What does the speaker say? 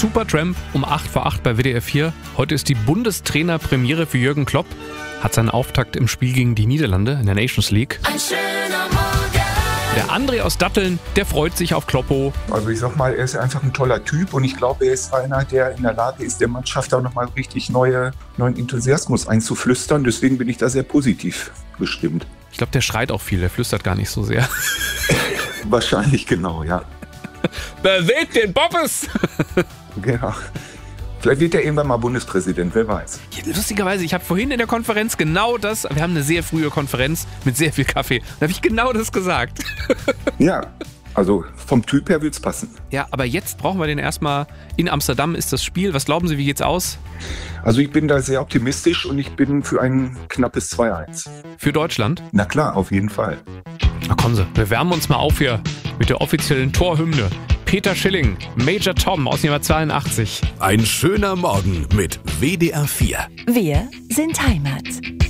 Supertramp um 8 vor 8 bei WDR 4. Heute ist die Bundestrainer-Premiere für Jürgen Klopp. Hat seinen Auftakt im Spiel gegen die Niederlande in der Nations League. Ein schöner Morgen. Der André aus Datteln, der freut sich auf Kloppo. Also ich sag mal, er ist einfach ein toller Typ und ich glaube, er ist einer, der in der Lage ist, der Mannschaft auch nochmal richtig neuen Enthusiasmus einzuflüstern. Deswegen bin ich da sehr positiv gestimmt. Ich glaube, der schreit auch viel, der flüstert gar nicht so sehr. Wahrscheinlich, genau, ja. Bewegt den Bobbes! Genau. Vielleicht wird er irgendwann mal Bundespräsident, wer weiß. Lustigerweise, ich habe vorhin in der Konferenz genau das, wir haben eine sehr frühe Konferenz mit sehr viel Kaffee, da habe ich genau das gesagt. Ja, also vom Typ her wird's passen. Ja, aber jetzt brauchen wir den erstmal. In Amsterdam ist das Spiel. Was glauben Sie, wie geht's aus? Also ich bin da sehr optimistisch und ich bin für ein knappes 2-1. Für Deutschland? Na klar, auf jeden Fall. Na kommen Sie, wir wärmen uns mal auf hier mit der offiziellen Torhymne. Peter Schilling, Major Tom aus dem Jahr 82. Ein schöner Morgen mit WDR 4. Wir sind Heimat.